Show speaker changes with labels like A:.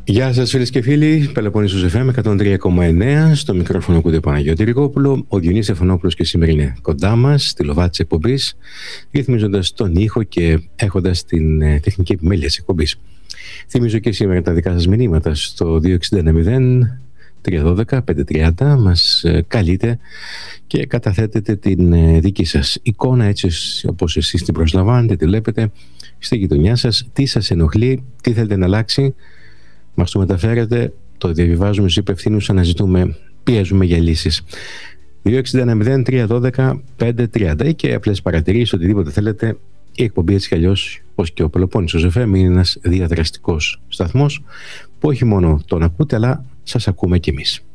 A: Γεια σας φίλες και φίλοι, Πελοπόννησος FM 103,9. Στο μικρόφωνο ακούτε Παναγιώτη Ριγόπουλο. Ο Διονύσης Στεφανόπουλος και σήμερα είναι κοντά μας στη λοβά της εκπομπής, ρυθμίζοντας τον ήχο και έχοντας την τεχνική επιμέλεια της εκπομπής. Θυμίζω και σήμερα τα δικά σας μηνύματα στο 2610 312 530. Μας καλείτε και καταθέτετε την δική σας εικόνα, έτσι όπως εσείς την προσλαμβάνετε, τη βλέπετε στη γειτονιά σας, τι σας ενοχλεί, τι θέλετε να αλλάξει. Μας το μεταφέρετε, το διαβιβάζουμε στους υπευθύνους, αναζητούμε, πιέζουμε για λύσεις. 2610 312 530 ή και απλές παρατηρήσεις, οτιδήποτε θέλετε. Η εκπομπή έτσι κι αλλιώς, όπως και ο Πελοπόννησος FM, είναι ένας διαδραστικός σταθμός που όχι μόνο τον ακούτε, αλλά σας ακούμε κι εμείς.